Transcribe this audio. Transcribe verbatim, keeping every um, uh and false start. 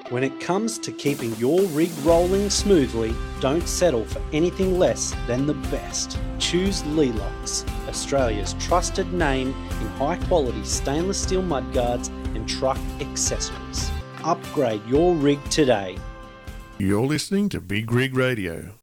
When it comes to keeping your rig rolling smoothly, don't settle for anything less than the best. Choose Lelux, Australia's trusted name in high-quality stainless steel mudguards and truck accessories. Upgrade your rig today. You're listening to Big Rig Radio.